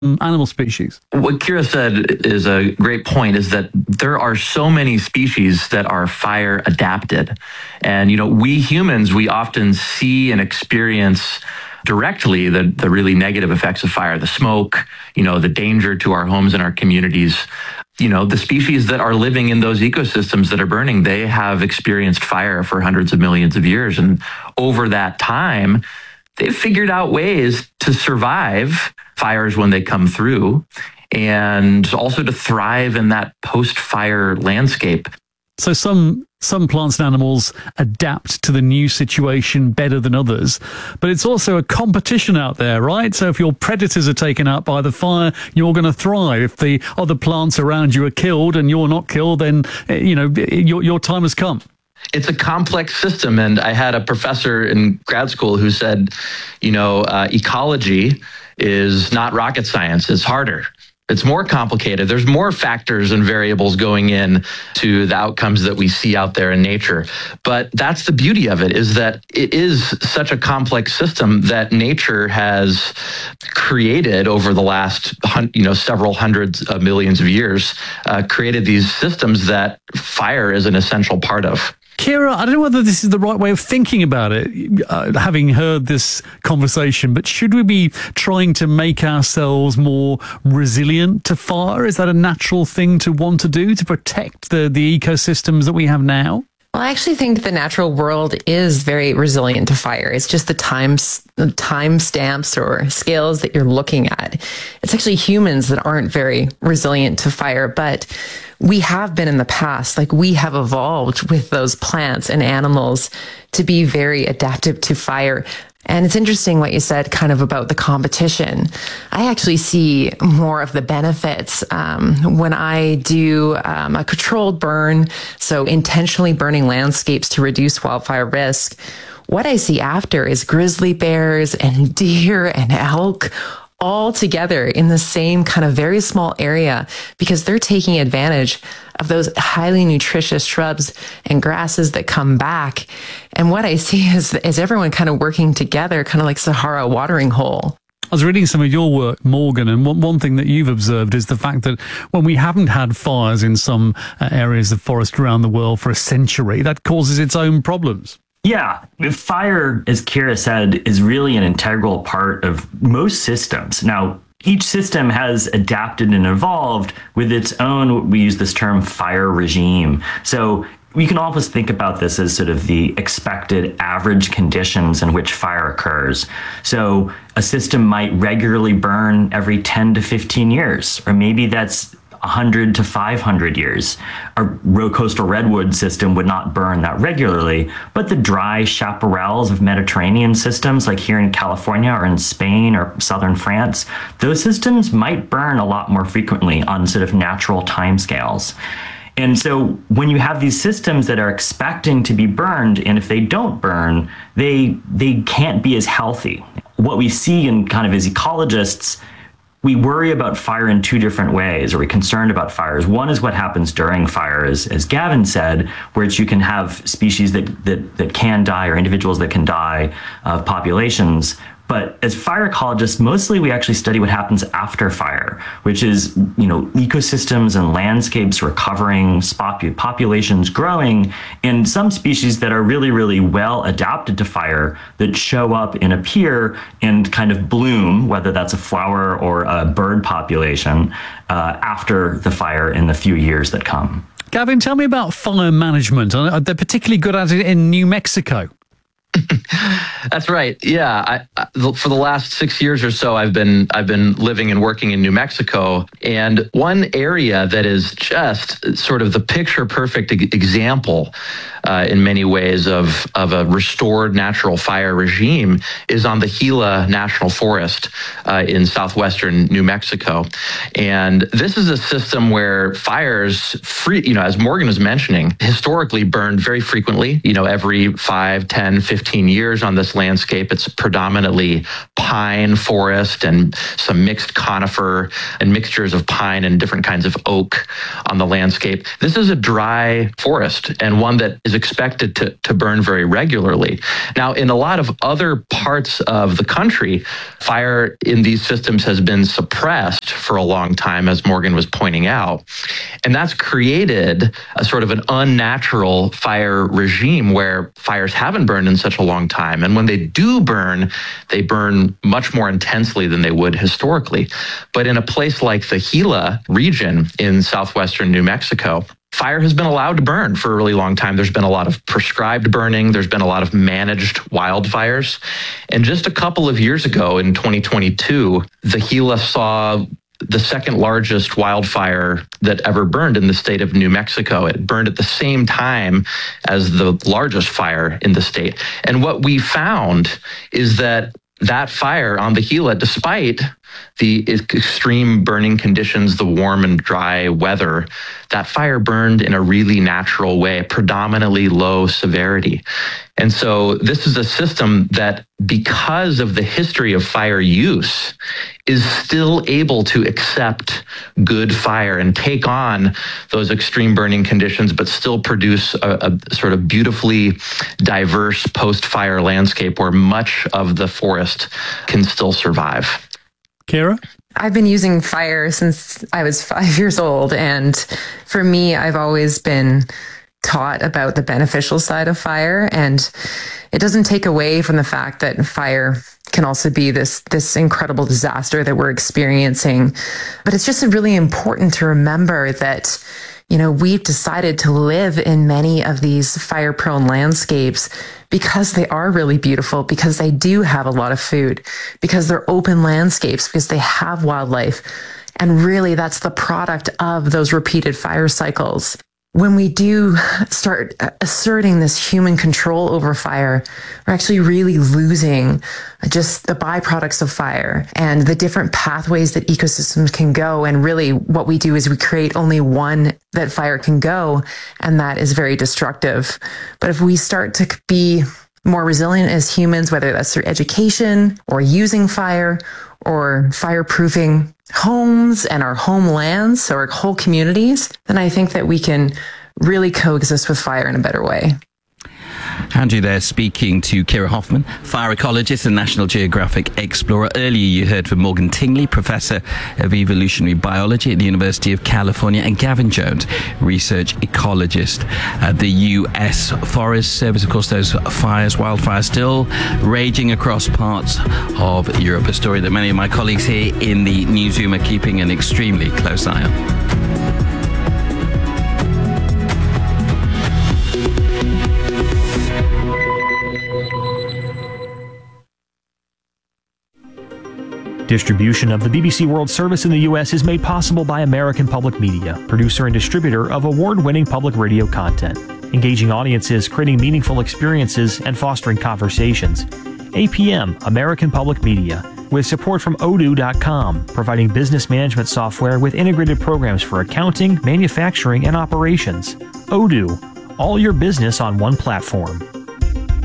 animal species. What Kira said is a great point, is that there are so many species that are fire adapted. And, we humans, we often see and experience directly the really negative effects of fire, the smoke, the danger to our homes and our communities. The species that are living in those ecosystems that are burning, they have experienced fire for hundreds of millions of years. And over that time, they've figured out ways to survive fires when they come through, and also to thrive in that post-fire landscape. So some plants and animals adapt to the new situation better than others, but it's also a competition out there, right? So if your predators are taken out by the fire, you're going to thrive. If the other plants around you are killed and you're not killed, then your time has come. It's a complex system, and I had a professor in grad school who said, ecology is not rocket science. It's harder. It's more complicated. There's more factors and variables going in to the outcomes that we see out there in nature. But that's the beauty of it, is that it is such a complex system that nature has created over the last, several hundreds of millions of years, created these systems that fire is an essential part of. Kira, I don't know whether this is the right way of thinking about it, having heard this conversation, but should we be trying to make ourselves more resilient to fire? Is that a natural thing to want to do, to protect the ecosystems that we have now? Well, I actually think the natural world is very resilient to fire. It's just the time stamps or scales that you're looking at. It's actually humans that aren't very resilient to fire, but we have been in the past. Like, we have evolved with those plants and animals to be very adaptive to fire. And it's interesting what you said kind of about the competition. I actually see more of the benefits when I do a controlled burn, so intentionally burning landscapes to reduce wildfire risk. What I see after is grizzly bears and deer and elk all together in the same kind of very small area, because they're taking advantage of those highly nutritious shrubs and grasses that come back. And what I see is everyone kind of working together, kind of like Sahara watering hole. I was reading some of your work, Morgan, and one thing that you've observed is the fact that when we haven't had fires in some areas of forest around the world for a century, that causes its own problems. Yeah, fire, as Kira said, is really an integral part of most systems. Now, each system has adapted and evolved with its own, we use this term, fire regime. So we can always think about this as sort of the expected average conditions in which fire occurs. So a system might regularly burn every 10 to 15 years, or maybe that's 100 to 500 years. A coastal redwood system would not burn that regularly, but the dry chaparrals of Mediterranean systems, like here in California or in Spain or southern France, those systems might burn a lot more frequently on sort of natural timescales. And so when you have these systems that are expecting to be burned, and if they don't burn, they can't be as healthy. What we see in kind of as ecologists, we worry about fire in two different ways, or we're concerned about fires. One is what happens during fire, as Gavin said, where you can have species that can die, or individuals that can die of populations. But as fire ecologists, mostly we actually study what happens after fire, which is, ecosystems and landscapes recovering, populations growing, and some species that are really, really well adapted to fire that show up and appear and kind of bloom, whether that's a flower or a bird population, after the fire in the few years that come. Gavin, tell me about fire management. They're particularly good at it in New Mexico. That's right. Yeah. For the last 6 years or so, I've been living and working in New Mexico. And one area that is just sort of the picture perfect example in many ways of a restored natural fire regime is on the Gila National Forest in southwestern New Mexico. And this is a system where fires, as Morgan was mentioning, historically burned very frequently, every 5, 10, 15 years on this landscape. It's predominantly predominantly pine forest and some mixed conifer and mixtures of pine and different kinds of oak on the landscape. This is a dry forest and one that is expected to burn very regularly. Now, in a lot of other parts of the country, fire in these systems has been suppressed for a long time, as Morgan was pointing out. And that's created a sort of an unnatural fire regime where fires haven't burned in such a long time. And when they do burn, they burn much more intensely than they would historically. But in a place like the Gila region in southwestern New Mexico, fire has been allowed to burn for a really long time. There's been a lot of prescribed burning. There's been a lot of managed wildfires. And just a couple of years ago in 2022, the Gila saw the second largest wildfire that ever burned in the state of New Mexico. It burned at the same time as the largest fire in the state. And what we found is that fire on the Gila, despite the extreme burning conditions, the warm and dry weather, that fire burned in a really natural way, predominantly low severity. And so this is a system that, because of the history of fire use, is still able to accept good fire and take on those extreme burning conditions, but still produce a sort of beautifully diverse post-fire landscape where much of the forest can still survive. Kira? I've been using fire since I was 5 years old. And for me, I've always been taught about the beneficial side of fire. And it doesn't take away from the fact that fire can also be this incredible disaster that we're experiencing. But it's just really important to remember that, we've decided to live in many of these fire-prone landscapes because they are really beautiful, because they do have a lot of food, because they're open landscapes, because they have wildlife. And really, that's the product of those repeated fire cycles. When we do start asserting this human control over fire, we're actually really losing just the byproducts of fire and the different pathways that ecosystems can go. And really what we do is we create only one that fire can go, and that is very destructive. But if we start to be more resilient as humans, whether that's through education or using fire or fireproofing homes and our homelands or whole communities, then I think that we can really coexist with fire in a better way. Andrew there speaking to Kira Hoffman, fire ecologist and National Geographic explorer. Earlier you heard from Morgan Tingley, Professor of Evolutionary Biology at the University of California, and Gavin Jones, Research Ecologist at the U.S. Forest Service. Of course, those wildfires still raging across parts of Europe, a story that many of my colleagues here in the newsroom are keeping an extremely close eye on. Distribution of the BBC World Service in the U.S. is made possible by American Public Media, producer and distributor of award-winning public radio content, engaging audiences, creating meaningful experiences, and fostering conversations. APM, American Public Media, with support from Odoo.com, providing business management software with integrated programs for accounting, manufacturing, and operations. Odoo, all your business on one platform.